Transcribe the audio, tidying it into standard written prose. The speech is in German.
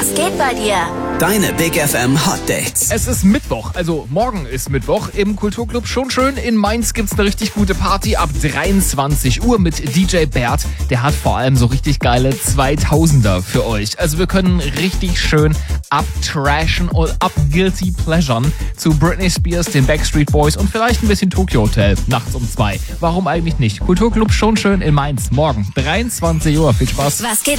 Was geht bei dir? Deine Big FM Hot Dates. Es ist Mittwoch, also morgen ist Mittwoch. Im Kulturclub schon schön. In Mainz gibt's eine richtig gute Party ab 23 Uhr mit DJ Bert. Der hat vor allem so richtig geile 2000er für euch. Also wir können richtig schön abtrashen und guilty pleasuren zu Britney Spears, den Backstreet Boys und vielleicht ein bisschen Tokyo Hotel nachts um 2. Warum eigentlich nicht? Kulturclub schon schön in Mainz. Morgen 23 Uhr. Viel Spaß. Was geht